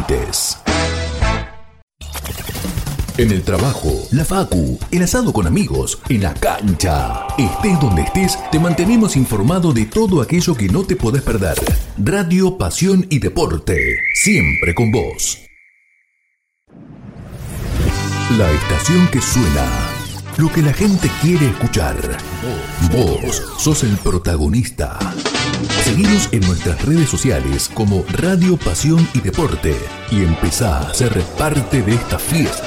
límites. En el trabajo, la facu, el asado con amigos, en la cancha. Estés donde estés, te mantenemos informado de todo aquello que no te podés perder. Radio, pasión y deporte, siempre con vos. La estación que suena, lo que la gente quiere escuchar. Vos sos el protagonista. Seguinos en nuestras redes sociales como Radio, Pasión y Deporte y empezá a ser parte de esta fiesta.